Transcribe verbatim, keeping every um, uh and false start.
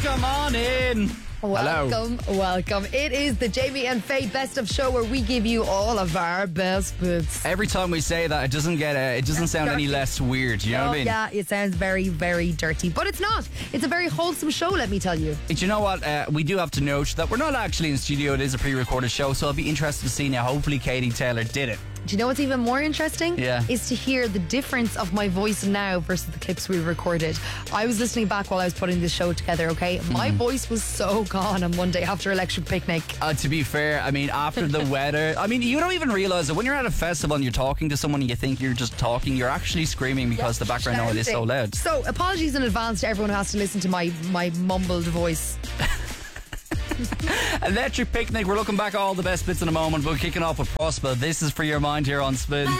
Welcome on in. Welcome, Hello. welcome. It is the Jamie and Faye Best of Show, where we give you all of our best bits. Every time we say that, it doesn't get a, it doesn't sound dirty. any less weird. You know oh, what I mean? Yeah, it sounds very, very dirty, but it's not. It's a very wholesome show, let me tell you. Do you know what? Uh, we do have to note that we're not actually in studio. It is a pre-recorded show, so I'll be interested to see now. Hopefully, Katie Taylor did it. Do you know what's even more interesting? Yeah. Is to hear the difference of my voice now versus the clips we recorded. I was listening back while I was putting this show together, okay? My mm. voice was so gone on Monday after Electric Picnic. Uh, to be fair, I mean, after the weather, I mean, you don't even realise that when you're at a festival and you're talking to someone and you think you're just talking, you're actually screaming because yeah, the background noise is so loud. So, apologies in advance to everyone who has to listen to my, my mumbled voice. Electric Picnic. We're looking back at all the best bits in a moment, but kicking off with Prosper. This is For Your Mind here on Spin.